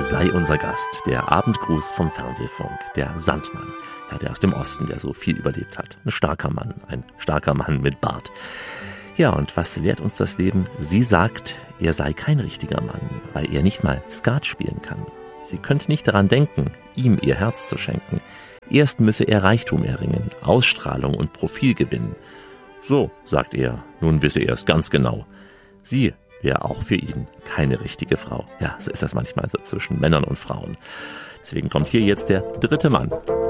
sei unser Gast, der Abendgruß vom Fernsehfunk, der Sandmann, ja, der aus dem Osten, der so viel überlebt hat. Ein starker Mann mit Bart. Ja, und was lehrt uns das Leben? Sie sagt, er sei kein richtiger Mann, weil er nicht mal Skat spielen kann. Sie könnte nicht daran denken, ihm ihr Herz zu schenken. Erst müsse er Reichtum erringen, Ausstrahlung und Profil gewinnen. So, sagt er, nun wisse er es ganz genau. Sie wäre auch für ihn keine richtige Frau. Ja, so ist das manchmal so zwischen Männern und Frauen. Deswegen kommt hier jetzt der dritte Mann.